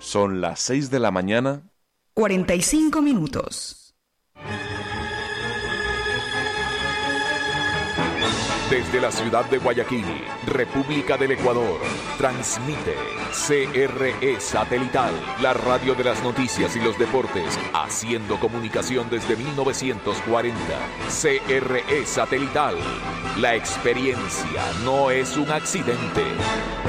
Son las 6 de la mañana. 45 minutos. Desde la ciudad de Guayaquil, República del Ecuador, transmite CRE Satelital, la radio de las noticias y los deportes, haciendo comunicación desde 1940. CRE Satelital, la experiencia no es un accidente.